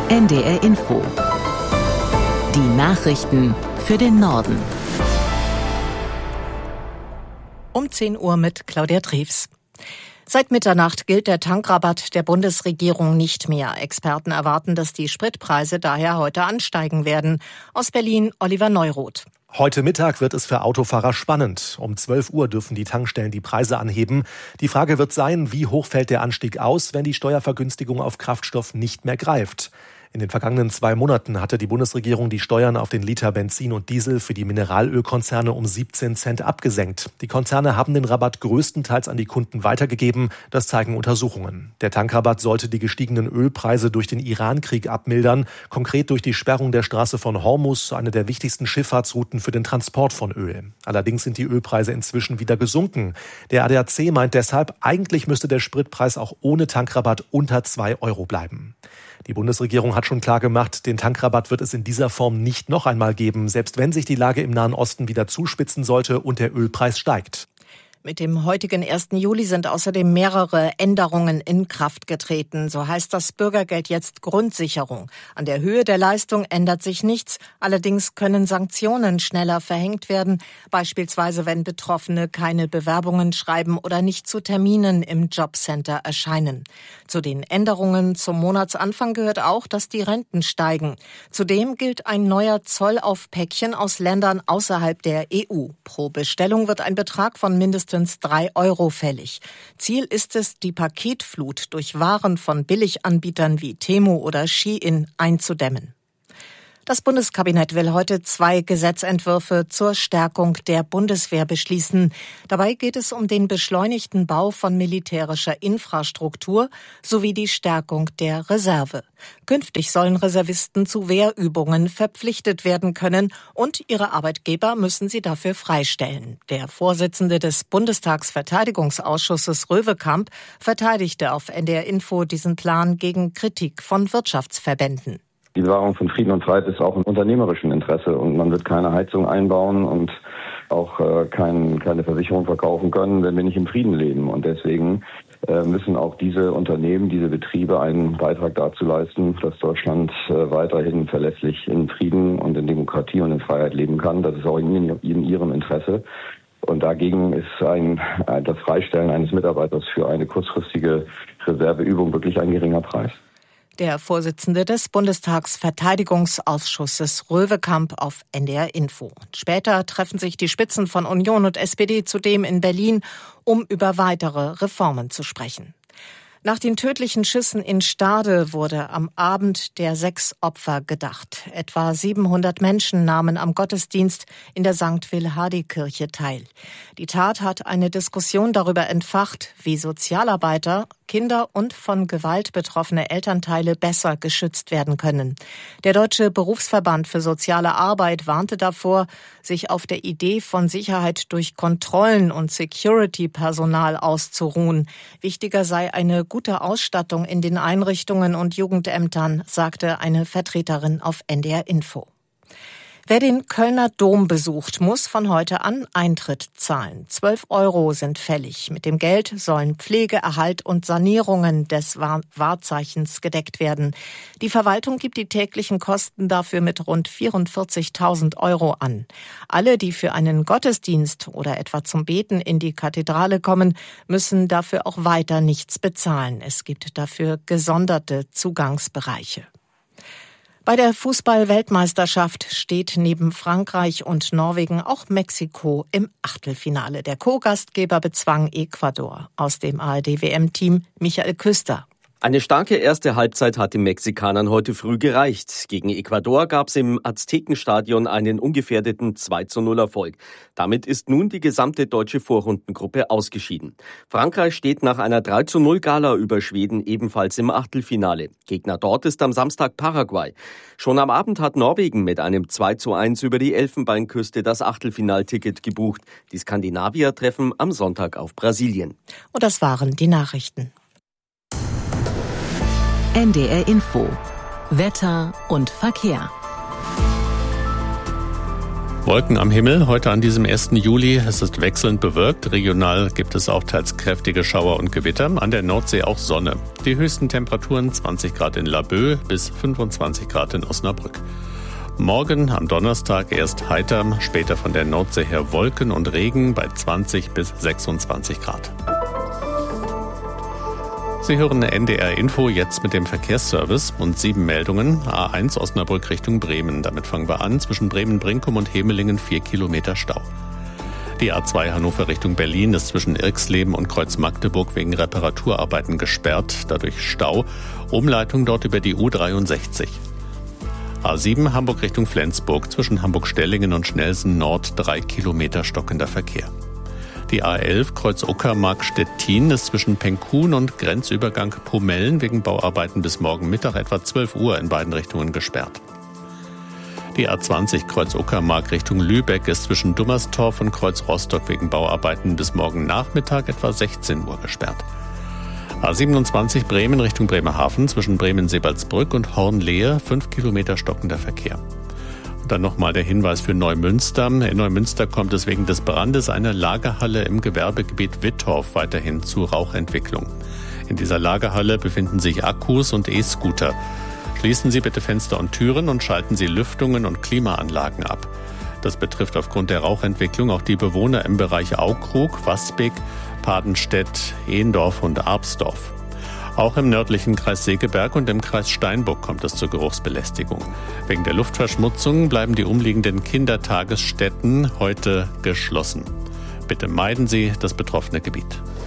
NDR Info. Die Nachrichten für den Norden. Um 10 Uhr mit Claudia Drews. Seit Mitternacht gilt der Tankrabatt der Bundesregierung nicht mehr. Experten erwarten, dass die Spritpreise daher heute ansteigen werden. Aus Berlin Oliver Neuroth. Heute Mittag wird es für Autofahrer spannend. Um 12 Uhr dürfen die Tankstellen die Preise anheben. Die Frage wird sein, wie hoch fällt der Anstieg aus, wenn die Steuervergünstigung auf Kraftstoff nicht mehr greift. In den vergangenen 2 Monaten hatte die Bundesregierung die Steuern auf den Liter Benzin und Diesel für die Mineralölkonzerne um 17 Cent abgesenkt. Die Konzerne haben den Rabatt größtenteils an die Kunden weitergegeben. Das zeigen Untersuchungen. Der Tankrabatt sollte die gestiegenen Ölpreise durch den Irankrieg abmildern. Konkret durch die Sperrung der Straße von Hormuz, eine der wichtigsten Schifffahrtsrouten für den Transport von Öl. Allerdings sind die Ölpreise inzwischen wieder gesunken. Der ADAC meint deshalb, eigentlich müsste der Spritpreis auch ohne Tankrabatt unter 2 Euro bleiben. Die Bundesregierung hat schon klargemacht, den Tankrabatt wird es in dieser Form nicht noch einmal geben, selbst wenn sich die Lage im Nahen Osten wieder zuspitzen sollte und der Ölpreis steigt. Mit dem heutigen 1. Juli sind außerdem mehrere Änderungen in Kraft getreten. So heißt das Bürgergeld jetzt Grundsicherung. An der Höhe der Leistung ändert sich nichts. Allerdings können Sanktionen schneller verhängt werden, beispielsweise wenn Betroffene keine Bewerbungen schreiben oder nicht zu Terminen im Jobcenter erscheinen. Zu den Änderungen zum Monatsanfang gehört auch, dass die Renten steigen. Zudem gilt ein neuer Zoll auf Päckchen aus Ländern außerhalb der EU. Pro Bestellung wird ein Betrag von mindestens 3 Euro fällig. Ziel ist es, die Paketflut durch Waren von Billiganbietern wie Temu oder Shein einzudämmen. Das Bundeskabinett will heute 2 Gesetzentwürfe zur Stärkung der Bundeswehr beschließen. Dabei geht es um den beschleunigten Bau von militärischer Infrastruktur sowie die Stärkung der Reserve. Künftig sollen Reservisten zu Wehrübungen verpflichtet werden können und ihre Arbeitgeber müssen sie dafür freistellen. Der Vorsitzende des Bundestagsverteidigungsausschusses Röwekamp verteidigte auf NDR Info diesen Plan gegen Kritik von Wirtschaftsverbänden. Die Bewahrung von Frieden und Freiheit ist auch im unternehmerischen Interesse und man wird keine Heizung einbauen und auch keine Versicherung verkaufen können, wenn wir nicht im Frieden leben. Und deswegen müssen auch diese Unternehmen, diese Betriebe einen Beitrag dazu leisten, dass Deutschland weiterhin verlässlich in Frieden und in Demokratie und in Freiheit leben kann. Das ist auch in ihrem Interesse. Und dagegen ist das Freistellen eines Mitarbeiters für eine kurzfristige Reserveübung wirklich ein geringer Preis. Der Vorsitzende des Bundestagsverteidigungsausschusses Röwekamp auf NDR Info. Später treffen sich die Spitzen von Union und SPD zudem in Berlin, um über weitere Reformen zu sprechen. Nach den tödlichen Schüssen in Stade wurde am Abend der 6 Opfer gedacht. Etwa 700 Menschen nahmen am Gottesdienst in der St. Wilhardi-Kirche teil. Die Tat hat eine Diskussion darüber entfacht, wie Sozialarbeiter, Kinder und von Gewalt betroffene Elternteile besser geschützt werden können. Der Deutsche Berufsverband für soziale Arbeit warnte davor, sich auf der Idee von Sicherheit durch Kontrollen und Security-Personal auszuruhen. Wichtiger sei eine gute Ausstattung in den Einrichtungen und Jugendämtern, sagte eine Vertreterin auf NDR Info. Wer den Kölner Dom besucht, muss von heute an Eintritt zahlen. 12 Euro sind fällig. Mit dem Geld sollen Pflege, Erhalt und Sanierungen des Wahrzeichens gedeckt werden. Die Verwaltung gibt die täglichen Kosten dafür mit rund 44.000 Euro an. Alle, die für einen Gottesdienst oder etwa zum Beten in die Kathedrale kommen, müssen dafür auch weiter nichts bezahlen. Es gibt dafür gesonderte Zugangsbereiche. Bei der Fußball-Weltmeisterschaft steht neben Frankreich und Norwegen auch Mexiko im Achtelfinale. Der Co-Gastgeber bezwang Ecuador. Aus dem ARD-WM-Team Michael Küster. Eine starke erste Halbzeit hat den Mexikanern heute früh gereicht. Gegen Ecuador gab es im Aztekenstadion einen ungefährdeten 2:0 Erfolg. Damit ist nun die gesamte deutsche Vorrundengruppe ausgeschieden. Frankreich steht nach einer 3:0 Gala über Schweden ebenfalls im Achtelfinale. Gegner dort ist am Samstag Paraguay. Schon am Abend hat Norwegen mit einem 2:1 über die Elfenbeinküste das Achtelfinalticket gebucht. Die Skandinavier treffen am Sonntag auf Brasilien. Und das waren die Nachrichten. NDR Info. Wetter und Verkehr. Wolken am Himmel, heute an diesem 1. Juli. Es ist wechselnd bewölkt. Regional gibt es auch teils kräftige Schauer und Gewitter. An der Nordsee auch Sonne. Die höchsten Temperaturen 20 Grad in Laboe bis 25 Grad in Osnabrück. Morgen am Donnerstag erst heiter, später von der Nordsee her Wolken und Regen bei 20 bis 26 Grad. Sie hören NDR Info jetzt mit dem Verkehrsservice und 7 Meldungen. A1 Osnabrück Richtung Bremen. Damit fangen wir an. Zwischen Bremen-Brinkum und Hemelingen 4 Kilometer Stau. Die A2 Hannover Richtung Berlin ist zwischen Irxleben und Kreuz Magdeburg wegen Reparaturarbeiten gesperrt. Dadurch Stau. Umleitung dort über die U63. A7 Hamburg Richtung Flensburg. Zwischen Hamburg-Stellingen und Schnelsen Nord 3 Kilometer stockender Verkehr. Die A11 Kreuz Uckermark-Stettin ist zwischen Penkun und Grenzübergang Pomellen wegen Bauarbeiten bis morgen Mittag etwa 12 Uhr in beiden Richtungen gesperrt. Die A20 Kreuz Uckermark Richtung Lübeck ist zwischen Dummerstorf und Kreuz Rostock wegen Bauarbeiten bis morgen Nachmittag etwa 16 Uhr gesperrt. A27 Bremen Richtung Bremerhaven zwischen Bremen-Sebalsbrück und Hornlehe 5 Kilometer stockender Verkehr. Dann nochmal der Hinweis für Neumünster. In Neumünster kommt es wegen des Brandes einer Lagerhalle im Gewerbegebiet Wittorf weiterhin zu Rauchentwicklung. In dieser Lagerhalle befinden sich Akkus und E-Scooter. Schließen Sie bitte Fenster und Türen und schalten Sie Lüftungen und Klimaanlagen ab. Das betrifft aufgrund der Rauchentwicklung auch die Bewohner im Bereich Aukrug, Wasbek, Padenstedt, Ehendorf und Arpsdorf. Auch im nördlichen Kreis Segeberg und im Kreis Steinburg kommt es zur Geruchsbelästigung. Wegen der Luftverschmutzung bleiben die umliegenden Kindertagesstätten heute geschlossen. Bitte meiden Sie das betroffene Gebiet.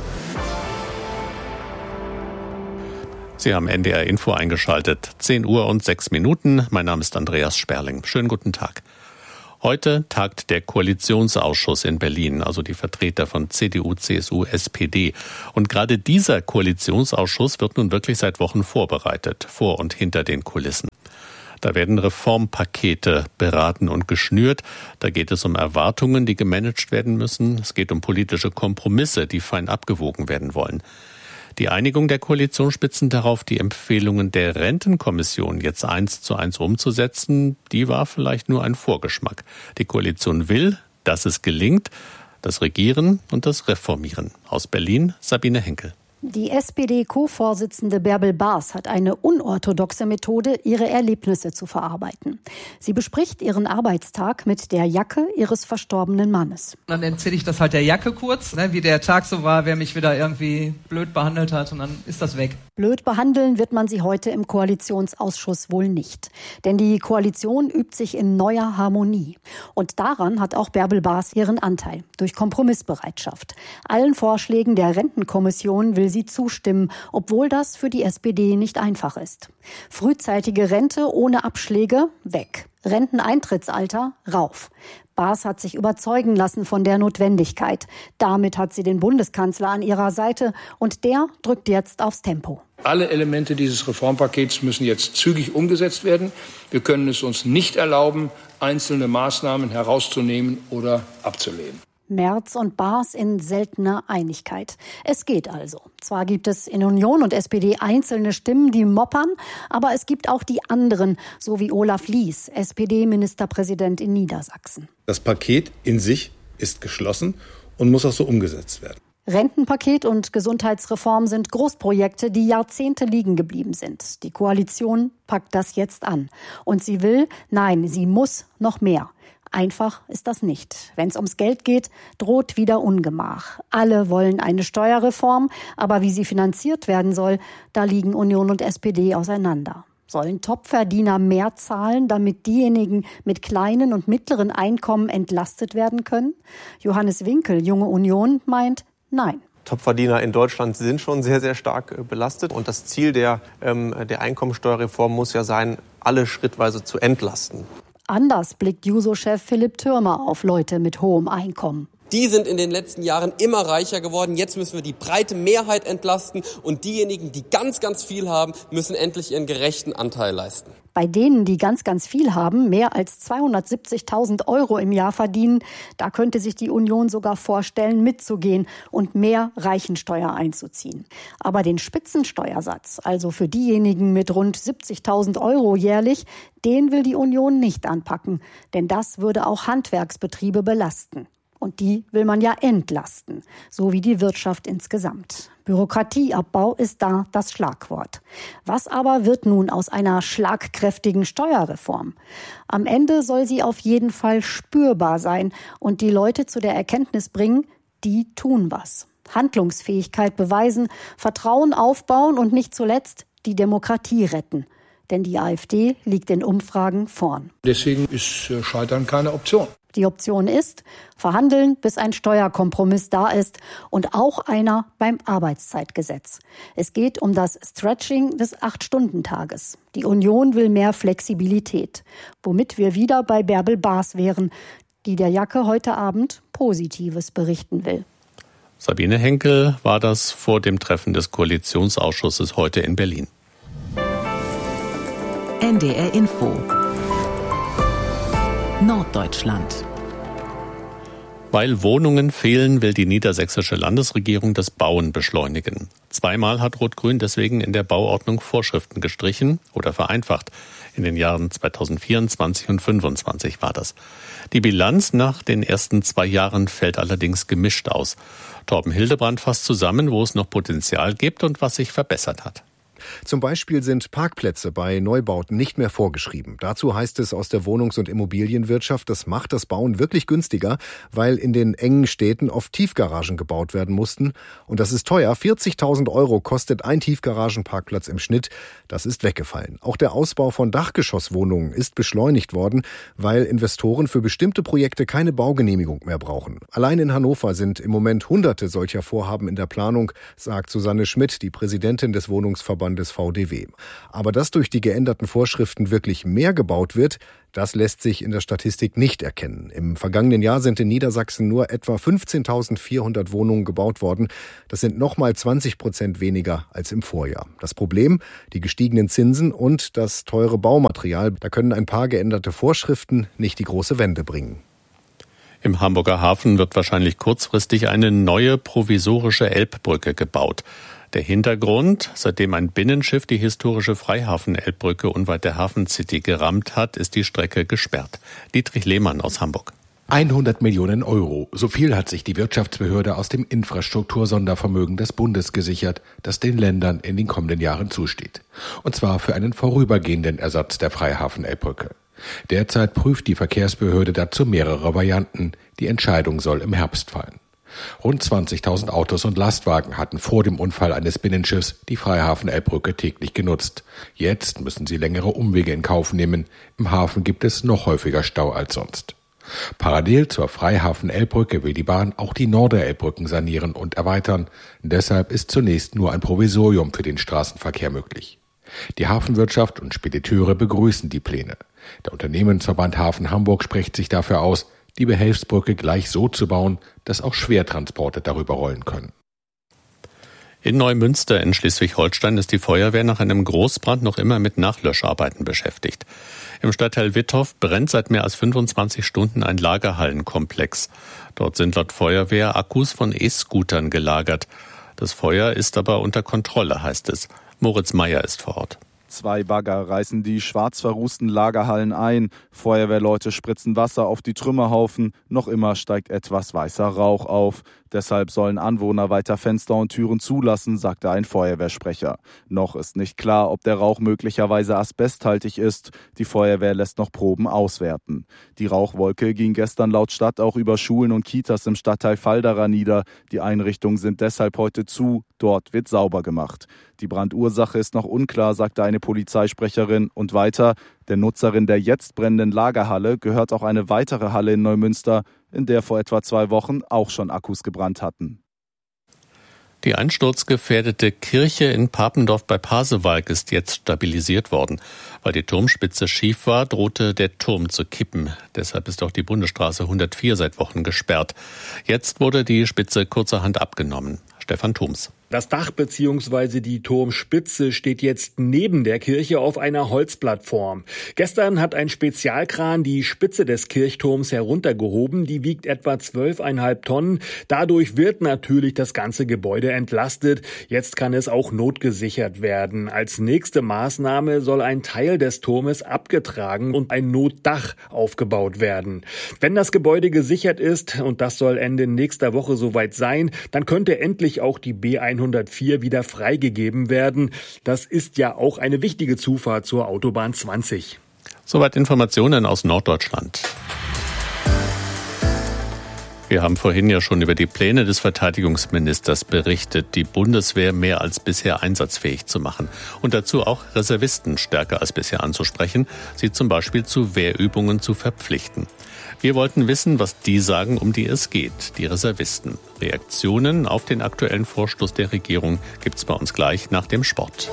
Sie haben NDR Info eingeschaltet. 10 Uhr und 6 Minuten. Mein Name ist Andreas Sperling. Schönen guten Tag. Heute tagt der Koalitionsausschuss in Berlin, also die Vertreter von CDU, CSU, SPD. Und gerade dieser Koalitionsausschuss wird nun wirklich seit Wochen vorbereitet, vor und hinter den Kulissen. Da werden Reformpakete beraten und geschnürt. Da geht es um Erwartungen, die gemanagt werden müssen. Es geht um politische Kompromisse, die fein abgewogen werden wollen. Die Einigung der Koalitionsspitzen darauf, die Empfehlungen der Rentenkommission jetzt 1:1 umzusetzen, die war vielleicht nur ein Vorgeschmack. Die Koalition will, dass es gelingt, das Regieren und das Reformieren. Aus Berlin, Sabine Henkel. Die SPD-Co-Vorsitzende Bärbel Baas hat eine unorthodoxe Methode, ihre Erlebnisse zu verarbeiten. Sie bespricht ihren Arbeitstag mit der Jacke ihres verstorbenen Mannes. Dann erzähle ich das halt der Jacke kurz, wie der Tag so war, wer mich wieder irgendwie blöd behandelt hat und dann ist das weg. Blöd behandeln wird man sie heute im Koalitionsausschuss wohl nicht. Denn die Koalition übt sich in neuer Harmonie. Und daran hat auch Bärbel Baas ihren Anteil, durch Kompromissbereitschaft. Allen Vorschlägen der Rentenkommission will sie zustimmen, obwohl das für die SPD nicht einfach ist. Frühzeitige Rente ohne Abschläge, weg. Renteneintrittsalter, rauf. Baas hat sich überzeugen lassen von der Notwendigkeit. Damit hat sie den Bundeskanzler an ihrer Seite und der drückt jetzt aufs Tempo. Alle Elemente dieses Reformpakets müssen jetzt zügig umgesetzt werden. Wir können es uns nicht erlauben, einzelne Maßnahmen herauszunehmen oder abzulehnen. Merz und Baas in seltener Einigkeit. Es geht also. Zwar gibt es in Union und SPD einzelne Stimmen, die moppern, aber es gibt auch die anderen, so wie Olaf Lies, SPD-Ministerpräsident in Niedersachsen. Das Paket in sich ist geschlossen und muss auch so umgesetzt werden. Rentenpaket und Gesundheitsreform sind Großprojekte, die Jahrzehnte liegen geblieben sind. Die Koalition packt das jetzt an. Und sie will, nein, sie muss noch mehr. Einfach ist das nicht. Wenn es ums Geld geht, droht wieder Ungemach. Alle wollen eine Steuerreform, aber wie sie finanziert werden soll, da liegen Union und SPD auseinander. Sollen Topverdiener mehr zahlen, damit diejenigen mit kleinen und mittleren Einkommen entlastet werden können? Johannes Winkel, Junge Union, meint nein. Topverdiener in Deutschland sind schon sehr, sehr stark belastet. Und das Ziel der Einkommensteuerreform muss ja sein, alle schrittweise zu entlasten. Anders blickt Juso-Chef Philipp Thürmer auf Leute mit hohem Einkommen. Die sind in den letzten Jahren immer reicher geworden. Jetzt müssen wir die breite Mehrheit entlasten und diejenigen, die ganz, ganz viel haben, müssen endlich ihren gerechten Anteil leisten. Bei denen, die ganz, ganz viel haben, mehr als 270.000 € im Jahr verdienen, da könnte sich die Union sogar vorstellen, mitzugehen und mehr Reichensteuer einzuziehen. Aber den Spitzensteuersatz, also für diejenigen mit rund 70.000 € jährlich, den will die Union nicht anpacken, denn das würde auch Handwerksbetriebe belasten. Und die will man ja entlasten, so wie die Wirtschaft insgesamt. Bürokratieabbau ist da das Schlagwort. Was aber wird nun aus einer schlagkräftigen Steuerreform? Am Ende soll sie auf jeden Fall spürbar sein und die Leute zu der Erkenntnis bringen, die tun was. Handlungsfähigkeit beweisen, Vertrauen aufbauen und nicht zuletzt die Demokratie retten. Denn die AfD liegt in Umfragen vorn. Deswegen ist Scheitern keine Option. Die Option ist, verhandeln, bis ein Steuerkompromiss da ist und auch einer beim Arbeitszeitgesetz. Es geht um das Stretching des 8-Stunden-Tages. Die Union will mehr Flexibilität, womit wir wieder bei Bärbel Baas wären, die der Jacke heute Abend Positives berichten will. Sabine Henkel war das vor dem Treffen des Koalitionsausschusses heute in Berlin. NDR Info Norddeutschland. Weil Wohnungen fehlen, will die niedersächsische Landesregierung das Bauen beschleunigen. Zweimal hat Rot-Grün deswegen in der Bauordnung Vorschriften gestrichen oder vereinfacht. In den Jahren 2024 und 2025 war das. Die Bilanz nach den ersten 2 Jahren fällt allerdings gemischt aus. Torben Hildebrand fasst zusammen, wo es noch Potenzial gibt und was sich verbessert hat. Zum Beispiel sind Parkplätze bei Neubauten nicht mehr vorgeschrieben. Dazu heißt es aus der Wohnungs- und Immobilienwirtschaft, das macht das Bauen wirklich günstiger, weil in den engen Städten oft Tiefgaragen gebaut werden mussten. Und das ist teuer. 40.000 € kostet ein Tiefgaragenparkplatz im Schnitt. Das ist weggefallen. Auch der Ausbau von Dachgeschosswohnungen ist beschleunigt worden, weil Investoren für bestimmte Projekte keine Baugenehmigung mehr brauchen. Allein in Hannover sind im Moment Hunderte solcher Vorhaben in der Planung, sagt Susanne Schmidt, die Präsidentin des Wohnungsverbandes des VDW. Aber dass durch die geänderten Vorschriften wirklich mehr gebaut wird, das lässt sich in der Statistik nicht erkennen. Im vergangenen Jahr sind in Niedersachsen nur etwa 15.400 Wohnungen gebaut worden. Das sind nochmal 20% weniger als im Vorjahr. Das Problem? Die gestiegenen Zinsen und das teure Baumaterial. Da können ein paar geänderte Vorschriften nicht die große Wende bringen. Im Hamburger Hafen wird wahrscheinlich kurzfristig eine neue provisorische Elbbrücke gebaut. Der Hintergrund: Seitdem ein Binnenschiff die historische Freihafen-Elbbrücke unweit der Hafencity gerammt hat, ist die Strecke gesperrt. Dietrich Lehmann aus Hamburg. 100 Millionen €. So viel hat sich die Wirtschaftsbehörde aus dem Infrastruktursondervermögen des Bundes gesichert, das den Ländern in den kommenden Jahren zusteht. Und zwar für einen vorübergehenden Ersatz der Freihafen-Elbbrücke. Derzeit prüft die Verkehrsbehörde dazu mehrere Varianten. Die Entscheidung soll im Herbst fallen. Rund 20.000 Autos und Lastwagen hatten vor dem Unfall eines Binnenschiffs die Freihafen-Elbbrücke täglich genutzt. Jetzt müssen sie längere Umwege in Kauf nehmen. Im Hafen gibt es noch häufiger Stau als sonst. Parallel zur Freihafen-Elbbrücke will die Bahn auch die Norderelbbrücken sanieren und erweitern. Deshalb ist zunächst nur ein Provisorium für den Straßenverkehr möglich. Die Hafenwirtschaft und Spediteure begrüßen die Pläne. Der Unternehmensverband Hafen Hamburg spricht sich dafür aus, die Behelfsbrücke gleich so zu bauen, dass auch Schwertransporte darüber rollen können. In Neumünster in Schleswig-Holstein ist die Feuerwehr nach einem Großbrand noch immer mit Nachlöscharbeiten beschäftigt. Im Stadtteil Wittorf brennt seit mehr als 25 Stunden ein Lagerhallenkomplex. Dort sind laut Feuerwehr Akkus von E-Scootern gelagert. Das Feuer ist aber unter Kontrolle, heißt es. Moritz Meyer ist vor Ort. 2 Bagger reißen die schwarz verrußten Lagerhallen ein. Feuerwehrleute spritzen Wasser auf die Trümmerhaufen. Noch immer steigt etwas weißer Rauch auf. Deshalb sollen Anwohner weiter Fenster und Türen zulassen, sagte ein Feuerwehrsprecher. Noch ist nicht klar, ob der Rauch möglicherweise asbesthaltig ist. Die Feuerwehr lässt noch Proben auswerten. Die Rauchwolke ging gestern laut Stadt auch über Schulen und Kitas im Stadtteil Falderer nieder. Die Einrichtungen sind deshalb heute zu. Dort wird sauber gemacht. Die Brandursache ist noch unklar, sagte eine Polizeisprecherin. Und weiter: Der Nutzerin der jetzt brennenden Lagerhalle gehört auch eine weitere Halle in Neumünster, in der vor etwa 2 Wochen auch schon Akkus gebrannt hatten. Die einsturzgefährdete Kirche in Papendorf bei Pasewalk ist jetzt stabilisiert worden. Weil die Turmspitze schief war, drohte der Turm zu kippen. Deshalb ist auch die Bundesstraße 104 seit Wochen gesperrt. Jetzt wurde die Spitze kurzerhand abgenommen. Stefan Thoms. Das Dach bzw. die Turmspitze steht jetzt neben der Kirche auf einer Holzplattform. Gestern hat ein Spezialkran die Spitze des Kirchturms heruntergehoben. Die wiegt etwa 12,5 Tonnen. Dadurch wird natürlich das ganze Gebäude entlastet. Jetzt kann es auch notgesichert werden. Als nächste Maßnahme soll ein Teil des Turmes abgetragen und ein Notdach aufgebaut werden. Wenn das Gebäude gesichert ist, und das soll Ende nächster Woche soweit sein, dann könnte endlich auch die B104 wieder freigegeben werden. Das ist ja auch eine wichtige Zufahrt zur Autobahn 20. Soweit Informationen aus Norddeutschland. Wir haben vorhin ja schon über die Pläne des Verteidigungsministers berichtet, die Bundeswehr mehr als bisher einsatzfähig zu machen und dazu auch Reservisten stärker als bisher anzusprechen, sie zum Beispiel zu Wehrübungen zu verpflichten. Wir wollten wissen, was die sagen, um die es geht, die Reservisten. Reaktionen auf den aktuellen Vorstoß der Regierung gibt's bei uns gleich nach dem Sport.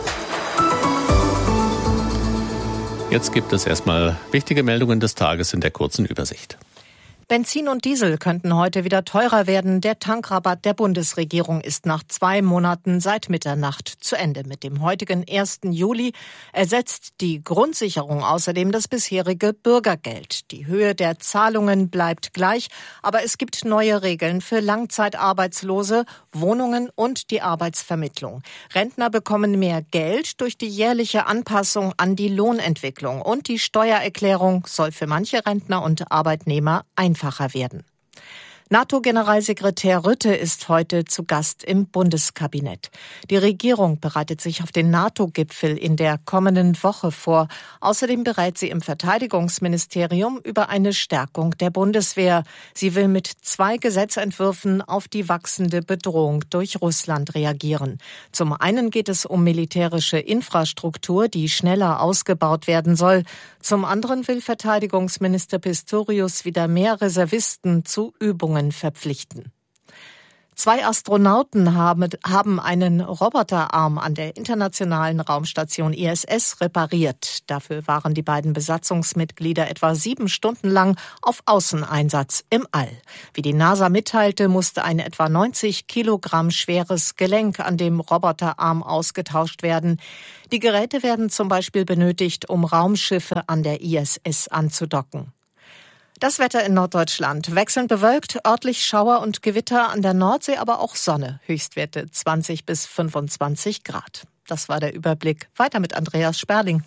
Jetzt gibt es erstmal wichtige Meldungen des Tages in der kurzen Übersicht. Benzin und Diesel könnten heute wieder teurer werden. Der Tankrabatt der Bundesregierung ist nach 2 Monaten seit Mitternacht zu Ende. Mit dem heutigen 1. Juli ersetzt die Grundsicherung außerdem das bisherige Bürgergeld. Die Höhe der Zahlungen bleibt gleich, aber es gibt neue Regeln für Langzeitarbeitslose, Wohnungen und die Arbeitsvermittlung. Rentner bekommen mehr Geld durch die jährliche Anpassung an die Lohnentwicklung und die Steuererklärung soll für manche Rentner und Arbeitnehmer einfacher werden. NATO-Generalsekretär Rutte ist heute zu Gast im Bundeskabinett. Die Regierung bereitet sich auf den NATO-Gipfel in der kommenden Woche vor. Außerdem berät sie im Verteidigungsministerium über eine Stärkung der Bundeswehr. Sie will mit 2 Gesetzentwürfen auf die wachsende Bedrohung durch Russland reagieren. Zum einen geht es um militärische Infrastruktur, die schneller ausgebaut werden soll. Zum anderen will Verteidigungsminister Pistorius wieder mehr Reservisten zu Übungen verpflichten. 2 Astronauten haben einen Roboterarm an der internationalen Raumstation ISS repariert. Dafür waren die beiden Besatzungsmitglieder etwa 7 Stunden lang auf Außeneinsatz im All. Wie die NASA mitteilte, musste ein etwa 90 Kilogramm schweres Gelenk an dem Roboterarm ausgetauscht werden. Die Geräte werden zum Beispiel benötigt, um Raumschiffe an der ISS anzudocken. Das Wetter in Norddeutschland. Wechselnd bewölkt, örtlich Schauer und Gewitter, an der Nordsee aber auch Sonne. Höchstwerte 20 bis 25 Grad. Das war der Überblick. Weiter mit Andreas Sperling.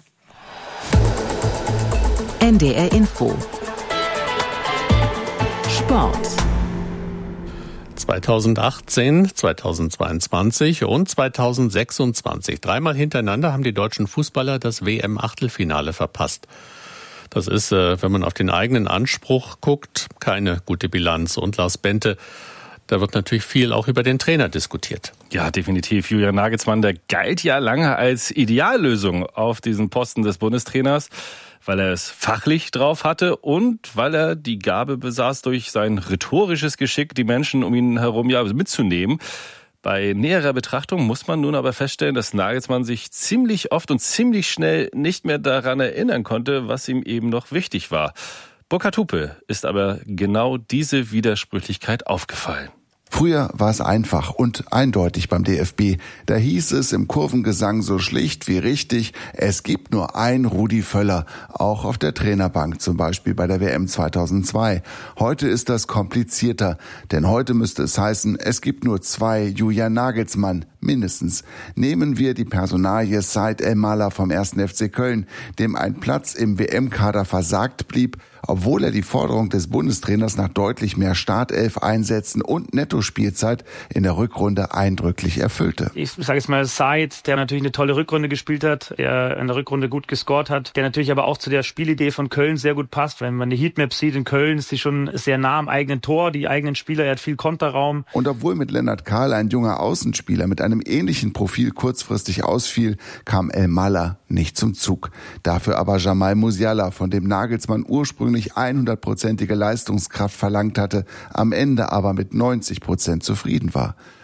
NDR Info. Sport. 2018, 2022 und 2026. 3-mal hintereinander haben die deutschen Fußballer das WM-Achtelfinale verpasst. Das ist, wenn man auf den eigenen Anspruch guckt, keine gute Bilanz. Und Lars Bente, da wird natürlich viel auch über den Trainer diskutiert. Ja, definitiv. Julian Nagelsmann, der galt ja lange als Ideallösung auf diesen Posten des Bundestrainers, weil er es fachlich drauf hatte und weil er die Gabe besaß, durch sein rhetorisches Geschick die Menschen um ihn herum ja mitzunehmen. Bei näherer Betrachtung muss man nun aber feststellen, dass Nagelsmann sich ziemlich oft und ziemlich schnell nicht mehr daran erinnern konnte, was ihm eben noch wichtig war. Burkhard Hupe ist aber genau diese Widersprüchlichkeit aufgefallen. Früher war es einfach und eindeutig beim DFB. Da hieß es im Kurvengesang so schlicht wie richtig, es gibt nur ein Rudi Völler, auch auf der Trainerbank, zum Beispiel bei der WM 2002. Heute ist das komplizierter, denn heute müsste es heißen, es gibt nur 2 Julian Nagelsmann, mindestens. Nehmen wir die Personalie Said El-Mala vom 1. FC Köln, dem ein Platz im WM-Kader versagt blieb, obwohl er die Forderung des Bundestrainers nach deutlich mehr Startelf-Einsätzen und Nettospielzeit in der Rückrunde eindrücklich erfüllte. Ich sage jetzt mal Said, der natürlich eine tolle Rückrunde gespielt hat, der in der Rückrunde gut gescored hat, der natürlich aber auch zu der Spielidee von Köln sehr gut passt. Wenn man die Heatmap sieht in Köln, ist sie schon sehr nah am eigenen Tor, die eigenen Spieler, er hat viel Konterraum. Und obwohl mit Lennart Kahl ein junger Außenspieler mit einem ähnlichen Profil kurzfristig ausfiel, kam El-Mala nicht zum Zug. Dafür aber Jamal Musiala, von dem Nagelsmann ursprünglich 100%ige Leistungskraft verlangt hatte, am Ende aber mit 90% zufrieden war.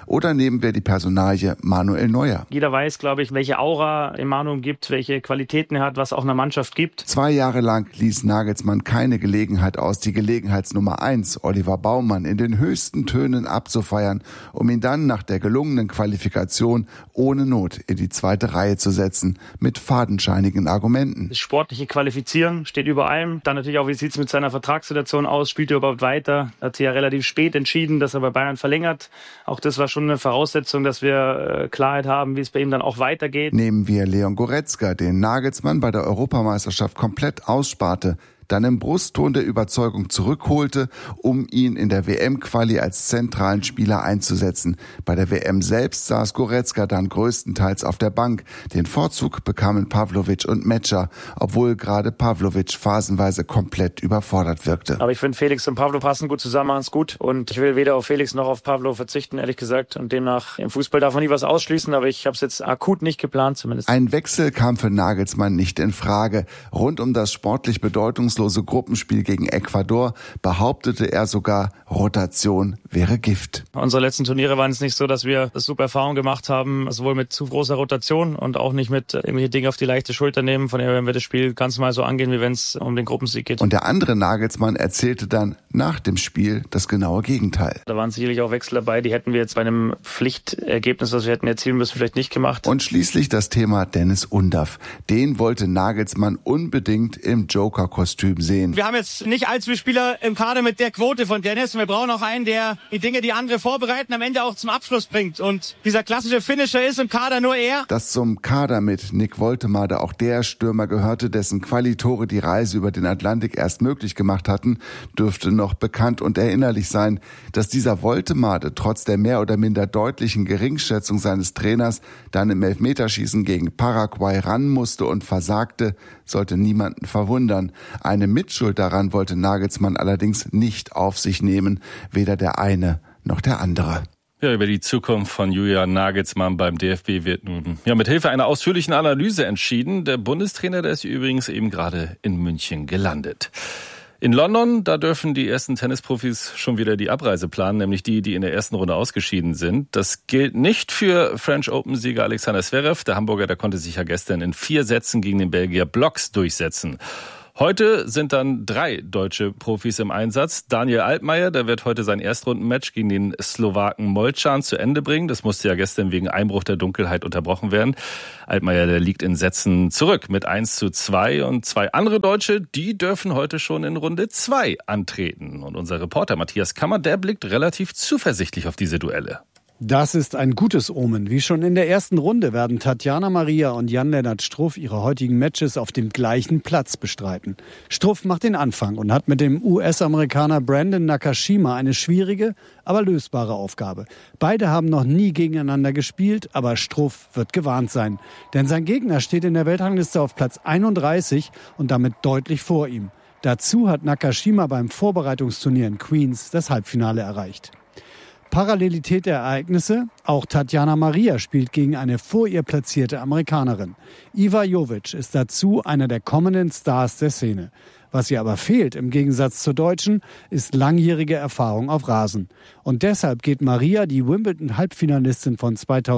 Oder nehmen wir die Personalie Manuel Neuer. Jeder weiß, glaube ich, welche Aura Manu gibt, welche Qualitäten er hat, was auch einer Mannschaft gibt. 2 Jahre lang ließ Nagelsmann keine Gelegenheit aus, die Gelegenheitsnummer 1, Oliver Baumann, in den höchsten Tönen abzufeiern, um ihn dann nach der gelungenen Qualifikation ohne Not in die 2. Reihe zu setzen, mit fadenscheinigen Argumenten. Das sportliche Qualifizieren steht über allem. Dann natürlich auch, wie sieht es mit seiner Vertragssituation aus? Spielt er überhaupt weiter? Hat sich ja relativ spät entschieden, dass er bei Bayern verlängert. Auch das war schon eine Voraussetzung, dass wir Klarheit haben, wie es bei ihm dann auch weitergeht. Nehmen wir Leon Goretzka, den Nagelsmann bei der Europameisterschaft komplett aussparte, dann im Brustton der Überzeugung zurückholte, um ihn in der WM-Quali als zentralen Spieler einzusetzen. Bei der WM selbst saß Goretzka dann größtenteils auf der Bank. Den Vorzug bekamen Pavlovic und Metscher, obwohl gerade Pavlovic phasenweise komplett überfordert wirkte. Aber ich finde, Felix und Pavlo passen gut zusammen, machen es gut. Und ich will weder auf Felix noch auf Pavlo verzichten, ehrlich gesagt. Und demnach, im Fußball darf man nie was ausschließen, aber ich habe es jetzt akut nicht geplant zumindest. Ein Wechsel kam für Nagelsmann nicht in Frage. Rund um das sportlich bedeutungslose Gruppenspiel gegen Ecuador behauptete er sogar, Rotation wäre Gift. Unsere letzten Turniere waren es nicht so, dass wir super Erfahrungen gemacht haben, sowohl mit zu großer Rotation und auch nicht mit irgendwelche Dinge auf die leichte Schulter nehmen. Von daher werden wir das Spiel ganz mal so angehen, wie wenn es um den Gruppensieg geht. Und der andere Nagelsmann erzählte dann nach dem Spiel das genaue Gegenteil. Da waren sicherlich auch Wechsel dabei, die hätten wir jetzt bei einem Pflichtergebnis, was wir hätten erzielen müssen, vielleicht nicht gemacht. Und schließlich das Thema Dennis Undaff. Den wollte Nagelsmann unbedingt im Joker-Kostüm sehen. Wir haben jetzt nicht allzu viele Spieler im Kader mit der Quote von Dennis. Wir brauchen auch einen, der die Dinge, die andere vorbereiten, am Ende auch zum Abschluss bringt. Und dieser klassische Finisher ist im Kader nur er. Dass zum Kader mit Nick Woltemade auch der Stürmer gehörte, dessen Qualitore die Reise über den Atlantik erst möglich gemacht hatten, dürfte noch bekannt und erinnerlich sein. Dass dieser Woltemade trotz der mehr oder minder deutlichen Geringschätzung seines Trainers dann im Elfmeterschießen gegen Paraguay ran musste und versagte, sollte niemanden verwundern. Eine Mitschuld daran wollte Nagelsmann allerdings nicht auf sich nehmen, weder der eine noch der andere. Ja, über die Zukunft von Julian Nagelsmann beim DFB wird nun mit Hilfe einer ausführlichen Analyse entschieden. Der Bundestrainer, der ist übrigens eben gerade in München gelandet. In London, da dürfen die ersten Tennisprofis schon wieder die Abreise planen, nämlich die in der ersten Runde ausgeschieden sind. Das gilt nicht für French Open-Sieger Alexander Zverev. Der Hamburger, der konnte sich ja gestern in 4 Sätzen gegen den Belgier Blocks durchsetzen. Heute sind dann 3 deutsche Profis im Einsatz. Daniel Altmaier, der wird heute sein Erstrundenmatch gegen den Slowaken Molchan zu Ende bringen. Das musste ja gestern wegen Einbruch der Dunkelheit unterbrochen werden. Altmaier, der liegt in Sätzen zurück mit 1:2 und 2 andere Deutsche, die dürfen heute schon in Runde 2 antreten. Und unser Reporter Matthias Kammer, der blickt relativ zuversichtlich auf diese Duelle. Das ist ein gutes Omen. Wie schon in der ersten Runde werden Tatjana Maria und Jan-Lennart Struff ihre heutigen Matches auf dem gleichen Platz bestreiten. Struff macht den Anfang und hat mit dem US-Amerikaner Brandon Nakashima eine schwierige, aber lösbare Aufgabe. Beide haben noch nie gegeneinander gespielt, aber Struff wird gewarnt sein. Denn sein Gegner steht in der Weltrangliste auf Platz 31 und damit deutlich vor ihm. Dazu hat Nakashima beim Vorbereitungsturnier in Queens das Halbfinale erreicht. Parallelität der Ereignisse, auch Tatjana Maria spielt gegen eine vor ihr platzierte Amerikanerin. Iva Jovic ist dazu einer der kommenden Stars der Szene. Was ihr aber fehlt, im Gegensatz zur Deutschen, ist langjährige Erfahrung auf Rasen. Und deshalb geht Maria, die Wimbledon-Halbfinalistin von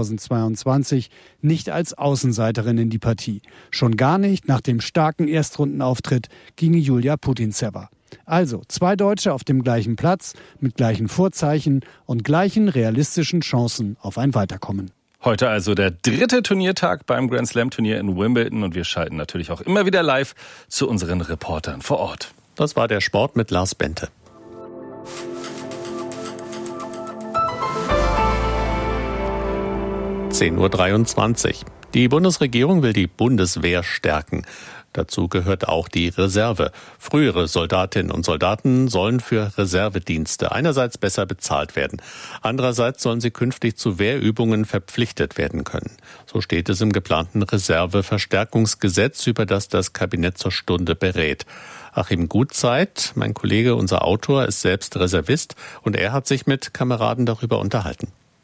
2022, nicht als Außenseiterin in die Partie. Schon gar nicht nach dem starken Erstrundenauftritt gegen Julia Putintseva. Also 2 Deutsche auf dem gleichen Platz, mit gleichen Vorzeichen und gleichen realistischen Chancen auf ein Weiterkommen. Heute also der 3. Turniertag beim Grand Slam Turnier in Wimbledon und wir schalten natürlich auch immer wieder live zu unseren Reportern vor Ort. Das war der Sport mit Lars Bente. (10:23 Uhr). Die Bundesregierung will die Bundeswehr stärken. Dazu gehört auch die Reserve. Frühere Soldatinnen und Soldaten sollen für Reservedienste einerseits besser bezahlt werden. Andererseits sollen sie künftig zu Wehrübungen verpflichtet werden können. So steht es im geplanten Reserveverstärkungsgesetz, über das das Kabinett zur Stunde berät. Achim Gutzeit, mein Kollege, unser Autor, ist selbst Reservist und er hat sich mit Kameraden darüber unterhalten.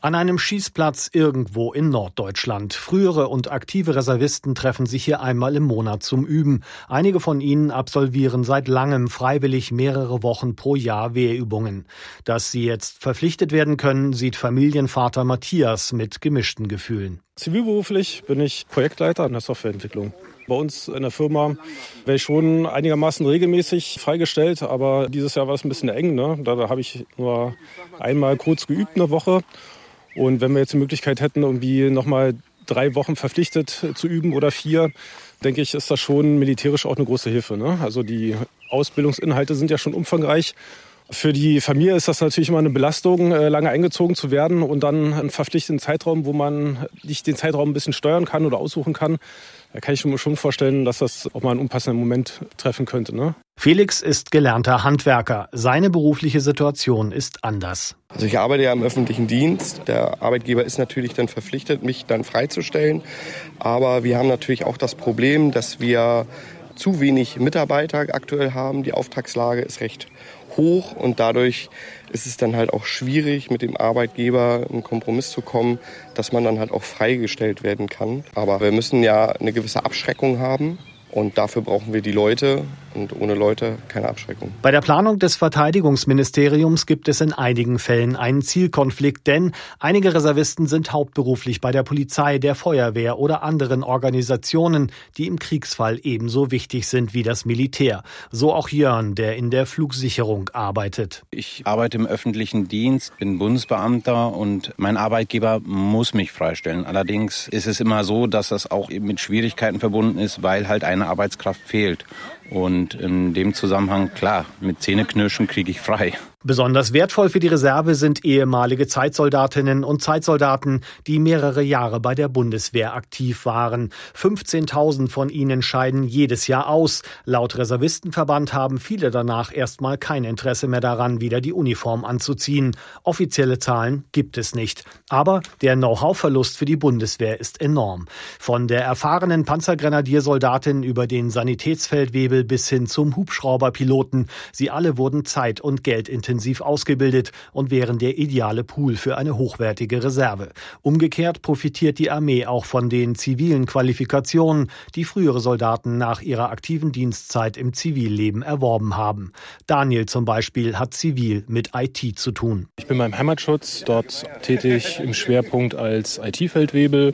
An einem Schießplatz irgendwo in Norddeutschland. Frühere und aktive Reservisten treffen sich hier einmal im Monat zum Üben. Einige von ihnen absolvieren seit langem freiwillig mehrere Wochen pro Jahr Wehrübungen. Dass sie jetzt verpflichtet werden können, sieht Familienvater Matthias mit gemischten Gefühlen. Zivilberuflich bin ich Projektleiter in der Softwareentwicklung. Bei uns in der Firma wäre ich schon einigermaßen regelmäßig freigestellt, aber dieses Jahr war es ein bisschen eng, ne? Da habe ich nur einmal kurz geübt eine Woche. Und wenn wir jetzt die Möglichkeit hätten, irgendwie nochmal 3 Wochen verpflichtet zu üben oder 4, denke ich, ist das schon militärisch auch eine große Hilfe, ne? Also die Ausbildungsinhalte sind ja schon umfangreich. Für die Familie ist das natürlich immer eine Belastung, lange eingezogen zu werden und dann einen verpflichteten Zeitraum, wo man nicht den Zeitraum ein bisschen steuern kann oder aussuchen kann. Da kann ich mir schon vorstellen, dass das auch mal einen unpassenden Moment treffen könnte, ne? Felix ist gelernter Handwerker. Seine berufliche Situation ist anders. Also ich arbeite ja im öffentlichen Dienst. Der Arbeitgeber ist natürlich dann verpflichtet, mich dann freizustellen. Aber wir haben natürlich auch das Problem, dass wir zu wenig Mitarbeiter aktuell haben. Die Auftragslage ist recht hoch und dadurch ist es dann halt auch schwierig, mit dem Arbeitgeber einen Kompromiss zu kommen, dass man dann halt auch freigestellt werden kann. Aber wir müssen ja eine gewisse Abschreckung haben. Und dafür brauchen wir die Leute und ohne Leute keine Abschreckung. Bei der Planung des Verteidigungsministeriums gibt es in einigen Fällen einen Zielkonflikt, denn einige Reservisten sind hauptberuflich bei der Polizei, der Feuerwehr oder anderen Organisationen, die im Kriegsfall ebenso wichtig sind wie das Militär. So auch Jörn, der in der Flugsicherung arbeitet. Ich arbeite im öffentlichen Dienst, bin Bundesbeamter und mein Arbeitgeber muss mich freistellen. Allerdings ist es immer so, dass das auch eben mit Schwierigkeiten verbunden ist, weil halt eine Arbeitskraft fehlt. Und in dem Zusammenhang, klar, mit Zähneknirschen kriege ich frei. Besonders wertvoll für die Reserve sind ehemalige Zeitsoldatinnen und Zeitsoldaten, die mehrere Jahre bei der Bundeswehr aktiv waren. 15.000 von ihnen scheiden jedes Jahr aus. Laut Reservistenverband haben viele danach erstmal kein Interesse mehr daran, wieder die Uniform anzuziehen. Offizielle Zahlen gibt es nicht. Aber der Know-how-Verlust für die Bundeswehr ist enorm. Von der erfahrenen Panzergrenadiersoldatin über den Sanitätsfeldwebel bis hin zum Hubschrauberpiloten. Sie alle wurden zeit- und geldintensiv ausgebildet und wären der ideale Pool für eine hochwertige Reserve. Umgekehrt profitiert die Armee auch von den zivilen Qualifikationen, die frühere Soldaten nach ihrer aktiven Dienstzeit im Zivilleben erworben haben. Daniel zum Beispiel hat zivil mit IT zu tun. Ich bin beim Heimatschutz dort tätig im Schwerpunkt als IT-Feldwebel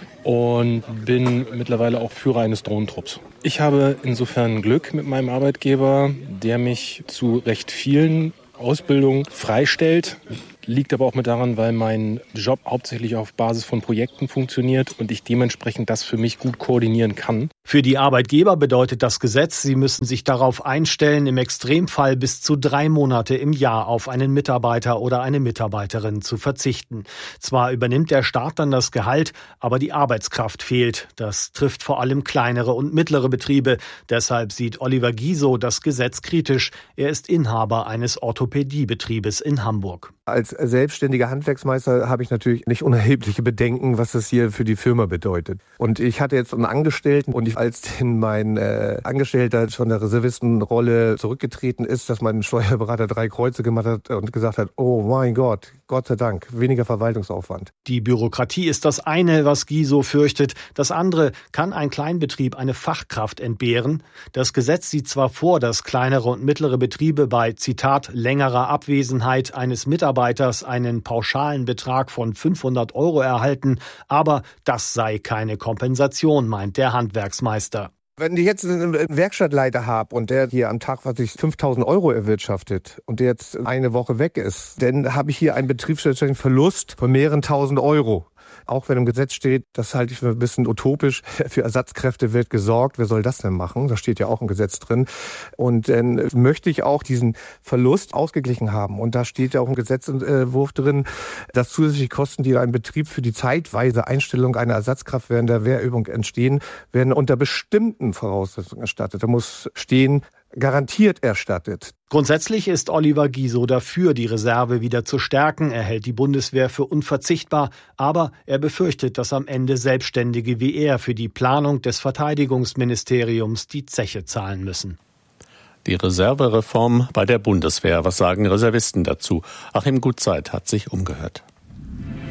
und bin mittlerweile auch Führer eines Drohnentrupps. Ich habe insofern Glück mit meinem Arbeitgeber, der mich zu recht vielen Ausbildung freistellt. Liegt aber auch mit daran, weil mein Job hauptsächlich auf Basis von Projekten funktioniert und ich dementsprechend das für mich gut koordinieren kann. Für die Arbeitgeber bedeutet das Gesetz, sie müssen sich darauf einstellen, im Extremfall bis zu 3 Monate im Jahr auf einen Mitarbeiter oder eine Mitarbeiterin zu verzichten. Zwar übernimmt der Staat dann das Gehalt, aber die Arbeitskraft fehlt. Das trifft vor allem kleinere und mittlere Betriebe. Deshalb sieht Oliver Giso das Gesetz kritisch. Er ist Inhaber eines Orthopädiebetriebes in Hamburg. Als selbstständiger Handwerksmeister habe ich natürlich nicht unerhebliche Bedenken, was das hier für die Firma bedeutet. Und ich hatte jetzt einen Angestellten und als mein Angestellter von der Reservistenrolle zurückgetreten ist, dass mein Steuerberater 3 Kreuze gemacht hat und gesagt hat, oh mein Gott, Gott sei Dank, weniger Verwaltungsaufwand. Die Bürokratie ist das eine, was Giso fürchtet. Das andere, kann ein Kleinbetrieb eine Fachkraft entbehren? Das Gesetz sieht zwar vor, dass kleinere und mittlere Betriebe bei, Zitat, längerer Abwesenheit eines Mitarbeiters einen pauschalen Betrag von 500 € erhalten, aber das sei keine Kompensation, meint der Handwerksmeister. Wenn ich jetzt einen Werkstattleiter habe und der hier am Tag, 5.000 € erwirtschaftet und der jetzt eine Woche weg ist, dann habe ich hier einen betriebswirtschaftlichen Verlust von mehreren tausend Euro. Auch wenn im Gesetz steht, das halte ich für ein bisschen utopisch, für Ersatzkräfte wird gesorgt. Wer soll das denn machen? Da steht ja auch ein Gesetz drin. Und dann möchte ich auch diesen Verlust ausgeglichen haben. Und da steht ja auch im Gesetzentwurf drin, dass zusätzliche Kosten, die einem Betrieb für die zeitweise Einstellung einer Ersatzkraft während der Wehrübung entstehen, werden unter bestimmten Voraussetzungen erstattet. Da muss stehen, garantiert erstattet. Grundsätzlich ist Oliver Giso dafür, die Reserve wieder zu stärken. Er hält die Bundeswehr für unverzichtbar, aber er befürchtet, dass am Ende Selbstständige wie er für die Planung des Verteidigungsministeriums die Zeche zahlen müssen. Die Reservereform bei der Bundeswehr. Was sagen Reservisten dazu? Achim Gutzeit hat sich umgehört.